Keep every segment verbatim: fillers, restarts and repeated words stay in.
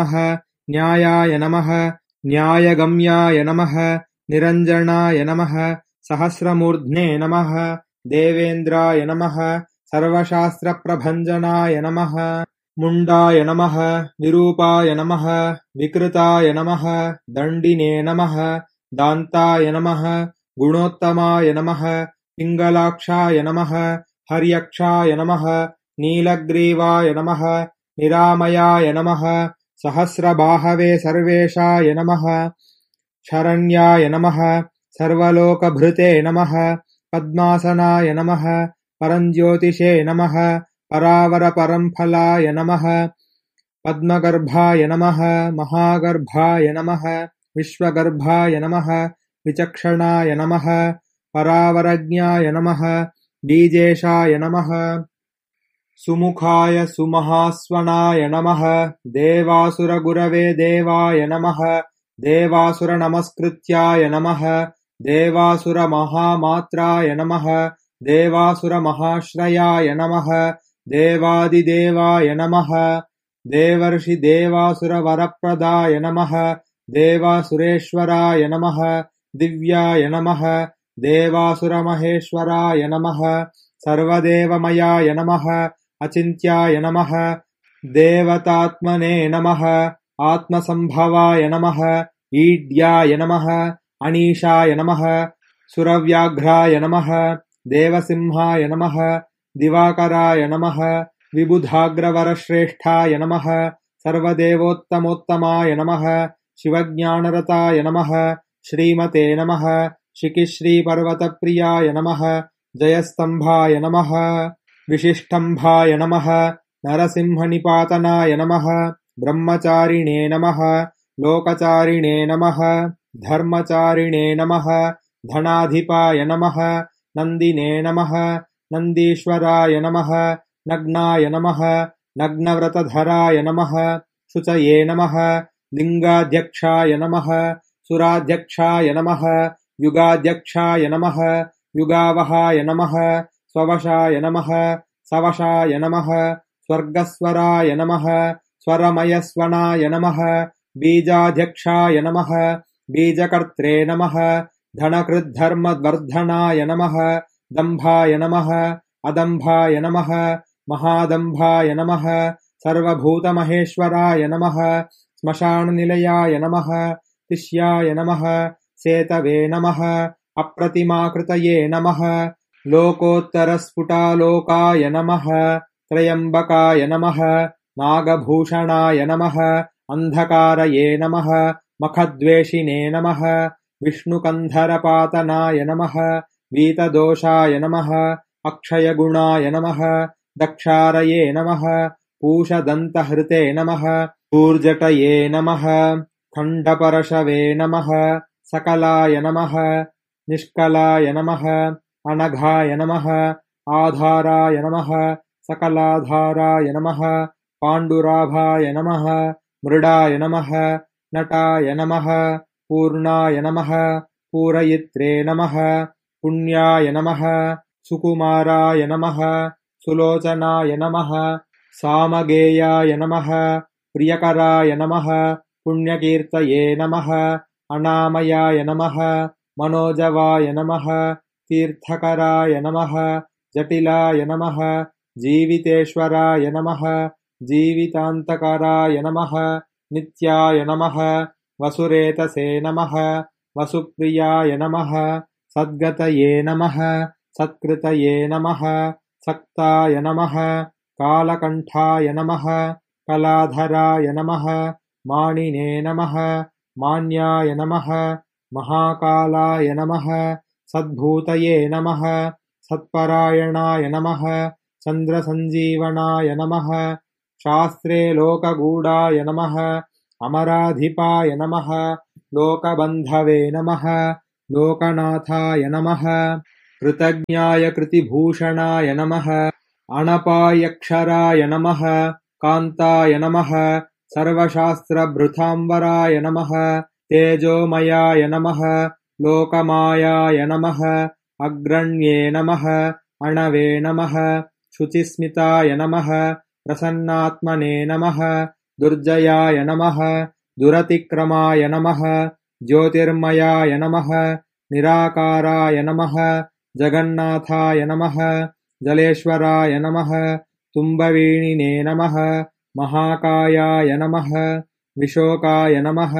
न्यायाय नमः न्यायगम्याय नमः निरञ्जनाय नमः सहस्रमूर्ध्ने नमः देवेन्द्राय नमः सर्वशास्त्रप्रभञ्जनाय नमः मुण्डाय नमः विरूपाय नमः विकृताय नमः दण्डिने नमः दान्ताय नमः गुणोत्तमाय नमः पिङ्गलाक्षाय नमः हर्यक्षाय नमः नीलग्रीवाय नमः निरामयाय नमः सहस्रबाहवे सर्वेशाय नमः शरण्याय नमः सर्वलोकभृते नमः पद्मासनाय नमः परञ्ज्योतिषे नमः परावरपरंफलाय नमः पद्मगर्भाय नमः महागर्भाय नमः विश्वगर्भाय नमः विचक्षणाय नमः परावरज्ञाय नमः बीजेशाय नमः सुमुखाय सुमहास्वनाय नमः देवासुरगुरवे देवाय नमः देवासुरनमस्कृत्याय नमः देवासुरमहामात्राय नमः देवासुरमहाश्रयाय नमः देवादिदेवाय नमः देवर्षिदेवासुरवरप्रदाय नमः देवासुरेश्वराय नमः दिव्याय नमः देवासुरमहेश्वराय नमः सर्वदेवमयाय नमः अचिन्त्याय नमः देवतात्मने नमः आत्मसम्भवाय नमः ईड्याय नमः अनीशाय नमः सुरव्याघ्राय नमः देवसिंहाय नमः दिवाकराय नमः विबुधाग्रवरश्रेष्ठाय नमः सर्वदेवोत्तमोत्तमाय नमः शिवज्ञानरताय नमः श्रीमते नमः शिखिश्रीपर्वतप्रियाय नमः जयस्तम्भाय नमः विशिष्टम्भाय नमः नरसिंहनिपातनाय नमः ब्रह्मचारिणे नमः लोकचारिणे नमः धर्मचारिणे नमः धनाधिपाय नमः नन्दिने नमः नन्दीश्वराय नमः नग्नाय नमः नग्नव्रतधराय नमः शुचये नमः लिङ्गाध्यक्षाय नमः सुराध्यक्षाय नमः युगाध्यक्षाय नमः युगावहाय नमः स्ववशाय नमः सवशाय नमः स्वर्गस्वराय नमः स्वरमयस्वनाय नमः बीजाध्यक्षाय नमः बीजकर्त्रे नमः धनकृद्धर्मवर्धनाय नमः दम्भाय नमः अदम्भाय नमः महादम्भाय नमः सर्वभूतमहेश्वराय नमः श्मशाननिलयाय नमः तिष्याय नमः सेतवे नमः अप्रतिमाकृतये नमः लोकोत्तरस्फुटालोकाय नमः त्रयम्बकाय नमः नागभूषणाय नमः अन्धकारये नमः मखद्वेषिणे नमः विष्णुकन्धरपातनाय नमः वीतदोषाय नमः अक्षयगुणाय नमः दक्षारये नमः पूषदन्तहृते नमः ऊर्जटये नमः खण्डपरशवे नमः सकलाय नमः निष्कलाय नमः अनघाय नमः आधाराय नमः सकलाधाराय नमः पाण्डुराभाय नमः मृडाय नमः नटाय नमः पूर्णाय नमः पूरयित्रे नमः पुण्याय नमः सुकुमाराय नमः सुलोचनाय नमः सामगेयाय नमः प्रियकराय नमः पुण्यकीर्तये नमः अनामयाय नमः मनोजवाय नमः तीर्थकराय नमः जटिलाय नमः जीवितेश्वराय नमः जीवितान्तकराय नमः नित्याय नमः वसुरेतसे नमः वसुप्रियाय नमः सद्गतये नमः सत्कृतये नमः सक्ताय नमः कालकण्ठाय नमः कलाधराय नमः मानिने नमः मान्याय नमः महाकालाय नमः सद्भूतये नमः सत्परायणाय नमः चन्द्रसञ्जीवनाय नमः शास्त्रे लोकगूढाय नमः अमराधिपाय नमः लोकबन्धवे नमः लोकनाथाय नमः कृतज्ञाय कृतिभूषणाय नमः अणपायक्षराय नमः कान्ताय नमः सर्वशास्त्रभृताम्बराय नमः तेजोमयाय नमः लोकमायाय नमः अग्रण्ये नमः अणवे नमः शुचिस्मिताय नमः प्रसन्नात्मने नमः दुर्जयाय नमः दुरतिक्रमाय नमः ज्योतिर्मयाय नमः निराकाराय नमः जगन्नाथाय नमः जलेश्वराय नमः तुम्बवीणिने नमः महाकायाय नमः विशोकाय नमः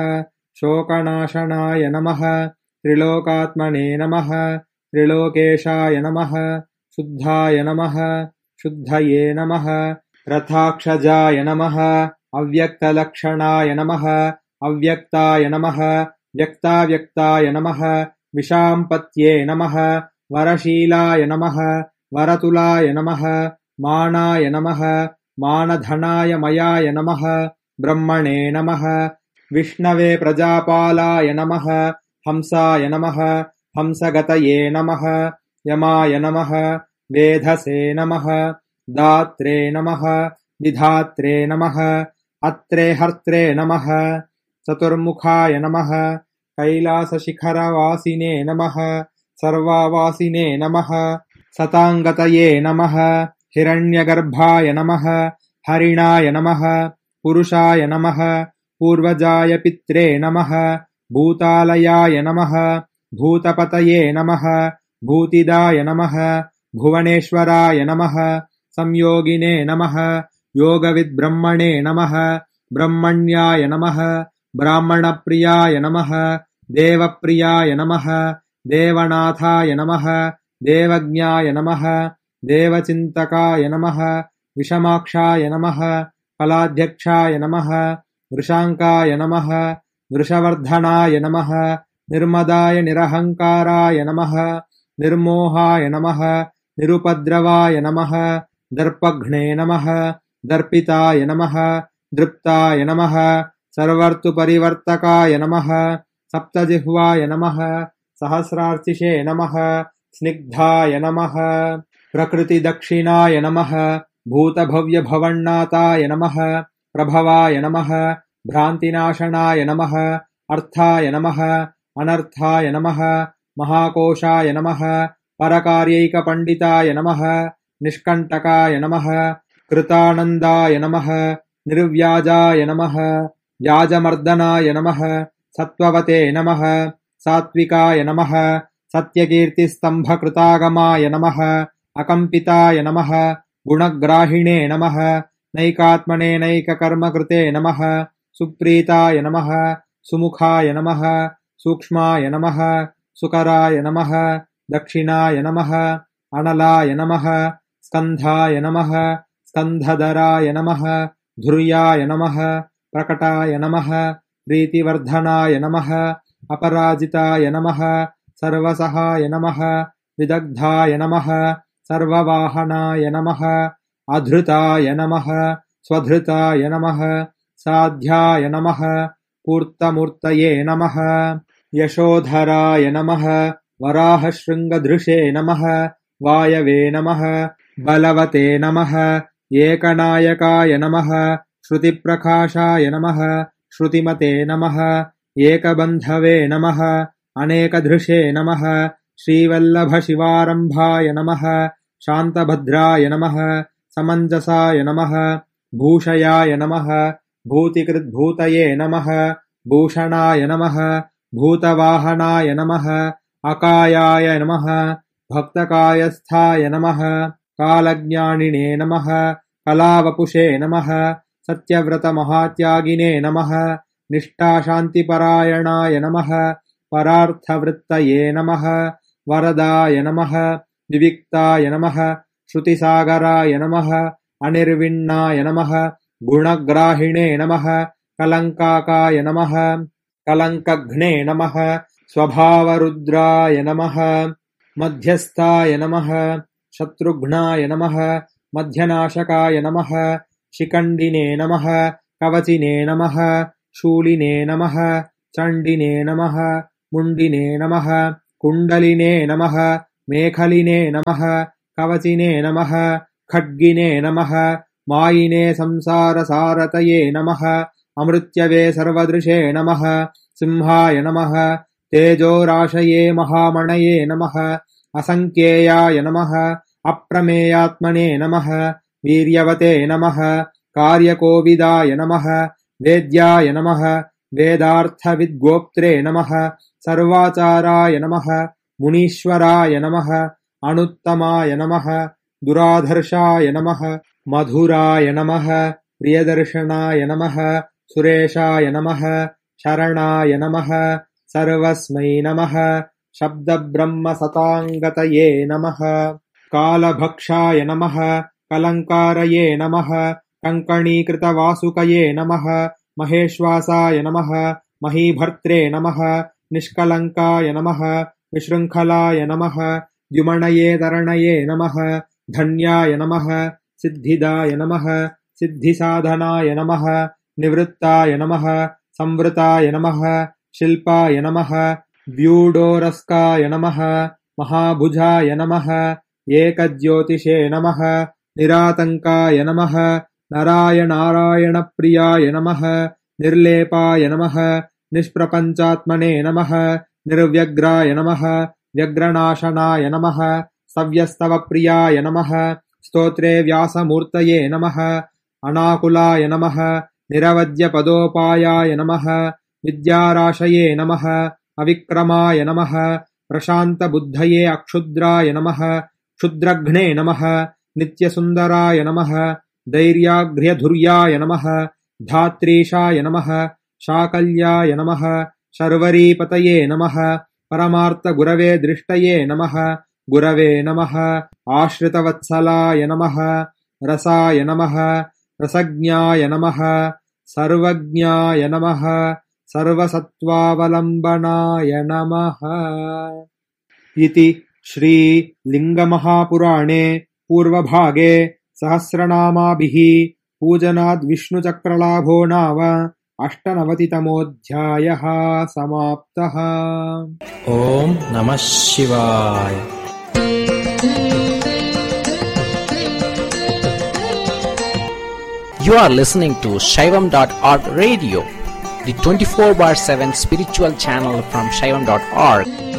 शोकनाशनाय नमः त्रिलोकात्मने नमः त्रिलोकेशाय नमः शुद्धाय नमः शुद्धये नमः रथाक्षजाय नमः अव्यक्तलक्षणाय नमः अव्यक्ताय नमः व्यक्ताव्यक्ताय नमः विशाम्पत्ये नमः वरशीलाय नमः वरतुलाय नमः मानाय नमः मानधनाय मयाय नमः ब्रह्मणे नमः विष्णवे प्रजापालाय नमः हंसाय नमः हंसगतये नमः यमाय नमः वेधसे नमः दात्रे नमः विधात्रे नमः अत्रे हर्त्रे नमः चतुर्मुखाय नमः कैलासशिखरवासिने नमः सर्वावासिने नमः सताङ्गतये नमः हिरण्यगर्भाय नमः हरिणाय नमः पुरुषाय नमः पूर्वजाय पित्रे नमः भूतालयाय नमः भूतपतये नमः भूतिदाय नमः भुवनेश्वराय नमः संयोगिने नमः योगविद्ब्रह्मणे नमः ब्रह्मण्याय नमः ब्राह्मणप्रियाय नमः देवप्रियाय नमः देवनाथाय नमः देवज्ञाय नमः देवचिन्तकाय नमः विषमाक्षाय नमः फलाध्यक्षाय नमः वृषाङ्काय नमः वृषवर्धनाय नमः निर्मदाय निरहङ्काराय नमः निर्मोहाय नमः निरुपद्रवाय नमः दर्पघ्ने नमः दर्पिताय नमः दृप्ताय नमः सर्वर्तुपरिवर्तकाय नमः सप्तजिह्वाय नमः सहस्रार्चिषे नमः स्निग्धाय नमः प्रकृतिदक्षिणाय नमः भूतभव्यभवन्नाथाय नमः प्रभवाय नमः भ्रान्तिनाशनाय नमः अर्थाय नमः अनर्थाय नमः महाकोशाय नमः परकार्यैकपण्डिताय नमः निष्कण्टकाय नमः कृतानन्दाय नमः निर्व्याजाय नमः व्याजमर्दनाय नमः सत्त्ववते नमः सात्विकाय नमः सत्यकीर्तिस्तम्भकृतागमाय नमः अकम्पिताय नमः गुणग्राहिणे नमः नैकात्मने नैककर्मकृते नमः सुप्रीताय नमः सुमुखाय नमः सूक्ष्माय नमः सुकराय नमः दक्षिणाय नमः अनलाय नमः स्कन्धाय नमः स्कन्धधराय नमः धुर्याय नमः प्रकटाय नमः प्रीतिवर्धनाय नमः अपराजिताय नमः सर्वसहाय नमः विदग्धाय नमः सर्ववाहनाय नमः अधृताय नमः स्वधृताय नमः साध्याय नमः पूर्तमूर्तये नमः यशोधराय नमः वराहशृङ्गधृषे नमः वायवे नमः बलवते नमः एकनायकाय नमः श्रुतिप्रकाशाय नमः श्रुतिमते नमः एकबन्धवे नमः अनेकधृषे नमः श्रीवल्लभशिवारम्भाय नमः शान्तभद्राय नमः समञ्जसाय नमः भूषयाय नमः भूतिकृद्भूतये नमः भूषणाय नमः भूतवाहनाय नमः अकायाय नमः भक्तकायस्थाय नमः कालज्ञानिने नमः कलावपुषे नमः सत्यव्रतमहात्यागिने नमः निष्ठाशान्तिपरायणाय नमः परार्थवृत्तये नमः वरदाय नमः विविक्ताय नमः श्रुतिसागराय नमः अनिर्विण्णाय नमः गुणग्राहिणे नमः कलङ्काकाय नमः कलङ्कघ्ने नमः स्वभावरुद्राय नमः मध्यस्थाय नमः शत्रुघ्नाय नमः मध्यनाशकाय नमः शिखण्डिने नमः कवचिने नमः शूलिने नमः चण्डिने नमः मुण्डिने नमः कुण्डलिने नमः मेखलिने नमः कवचिने नमः खड्गिने नमः मायिने संसारसारतये नमः अमृत्यवे सर्वदृशे नमः सिंहाय नमः तेजोराशये महामणये नमः असङ्ख्येयाय नमः अप्रमेयात्मने नमः वीर्यवते नमः कार्यकोविदाय नमः वेद्याय नमः वेदार्थविद्गोप्त्रे नमः सर्वाचाराय नमः मुनीश्वराय नमः अनुत्तमाय नमः दुराधर्षाय नमः मधुराय नमः प्रियदर्शनाय नमः सुरेशाय नमः शरणाय नमः सर्वस्मै नमः शब्दब्रह्मसताङ्गतये नमः कालभक्षाय नमः कलङ्कारये नमः कङ्कणीकृतवासुकये नमः महेश्वासाय नमः महीभर्त्रे नमः निष्कलङ्काय नमः विशृङ्खलाय नमः द्युमणये तरणये नमः धन्याय नमः सिद्धिदाय नमः सिद्धिसाधनाय नमः निवृत्ताय नमः संवृताय नमः शिल्पाय नमः व्यूढोरस्काय नमः महाभुजाय नमः एकज्योतिषे नमः निरातङ्काय नमः नारायणारायणप्रियाय नमः निर्लेपाय नमः निष्प्रपञ्चात्मने नमः निर्व्यग्राय नमः व्यग्रनाशनाय नमः सव्यस्तवप्रियाय नमः स्तोत्रे व्यासमूर्तये नमः अनाकुलाय नमः निरवद्यपदोपायाय नमः विद्याराशये नमः अविक्रमाय नमः प्रशान्तबुद्धये अक्षुद्राय नमः क्षुद्रघ्ने नमः नित्यसुन्दराय नमः धैर्याघ्र्यधुर्याय नमः धात्रीशाय नमः शाकल्याय नमः शर्वरीपतये नमः परमार्थगुरवे दृष्टये नमः गुरवे नमः आश्रितवत्सलाय नमः रसाय नमः रसज्ञाय नमः सर्वज्ञाय नमः सर्वसत्त्वावलम्बनाय नमः इति श्रीलिङ्गमहापुराणे पूर्वभागे सहस्रनामाभिः पूजनाद्विष्णुचक्रलाभो नाम अष्टनवतितमोऽध्यायः समाप्तः। ॐ नमः शिवाय। You are listening to Shaivam dot org radio, the twenty-four bar seven spiritual channel from Shaivam dot org.